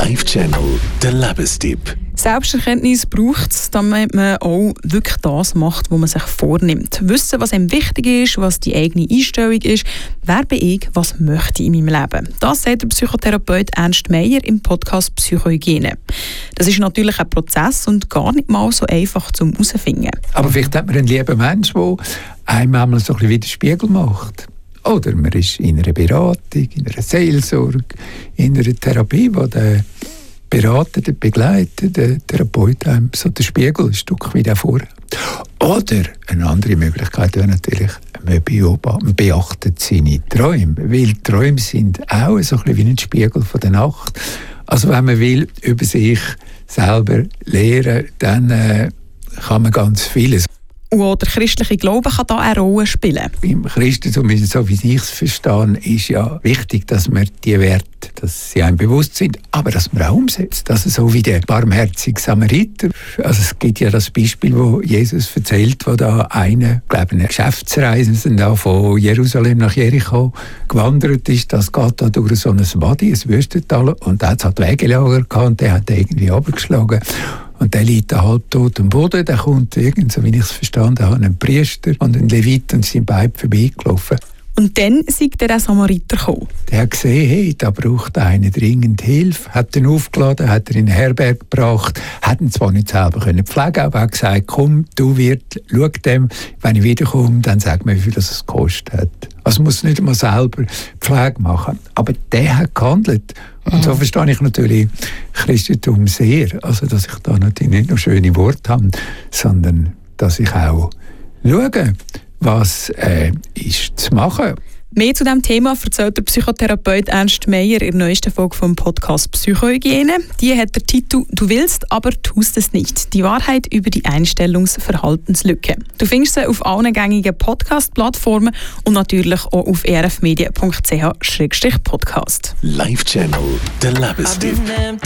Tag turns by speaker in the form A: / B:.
A: Live-Channel, der Lebenstipp.
B: Selbsterkenntnis braucht es, damit man auch wirklich das macht, was man sich vornimmt. Wissen, was einem wichtig ist, was die eigene Einstellung ist. Wer bin ich, was möchte ich in meinem Leben? Das sagt der Psychotherapeut Ernst Meier im Podcast Psychohygiene. Das ist natürlich ein Prozess und gar nicht mal so einfach zum herausfinden.
C: Aber vielleicht hat man einen lieben Mensch, der einem einmal so ein bisschen wie den Spiegel macht. Oder man ist in einer Beratung, in einer Seelsorge, in einer Therapie, wo der Berater, der Begleiter, der Therapeut einem so den Spiegel ein Stück wieder vor. Oder eine andere Möglichkeit wäre natürlich, man beachtet seine Träume. Weil Träume sind auch so ein bisschen wie ein Spiegel von der Nacht. Also wenn man will, über sich selber lernen, dann kann man ganz vieles.
B: Und der christliche Glaube kann da eine Rolle spielen.
C: Im Christentum, so wie ich es verstehe, ist ja wichtig, dass man die Werte, dass sie einem bewusst sind, aber dass man auch umsetzt. Also so wie der barmherzige Samariter. Also es gibt ja das Beispiel, wo Jesus erzählt, wo da eine Geschäftsreisende von Jerusalem nach Jericho gewandert ist. Das geht da durch so ein Wadi, ein Wüstental, und da hat es halt Wegelager gehabt und der hat irgendwie runtergeschlagen. Und der liegt da halbtot am Boden. Da kommt so wie ich es verstanden habe, ein Priester und ein Levit und sind beide vorbeigelaufen.
B: Und dann ist der Samariter gekommen.
C: Der hat gesehen, hey, da braucht einer dringend Hilfe, hat ihn aufgeladen, hat ihn in eine Herberge gebracht, hat ihn zwar nicht selber pflegen können, aber hat gesagt, komm, du Wirt, schau dem, wenn ich wiederkomme, dann sag mir, wie viel das gekostet hat. Also muss nicht einmal selber Pflege machen. Aber der hat gehandelt. Und so verstehe ich natürlich Christentum sehr. Also, dass ich da natürlich nicht nur schöne Worte habe, sondern dass ich auch schaue, was ist zu machen.
B: Mehr zu diesem Thema erzählt der Psychotherapeut Ernst Meier in der neuesten Folge vom Podcast Psychohygiene. Die hat den Titel «Du willst, aber tust es nicht. Die Wahrheit über die Einstellungsverhaltenslücke». Du findest sie auf allen gängigen Podcast-Plattformen und natürlich auch auf erfmedia.ch/podcast.
A: Live-Channel, der Lebenstipp.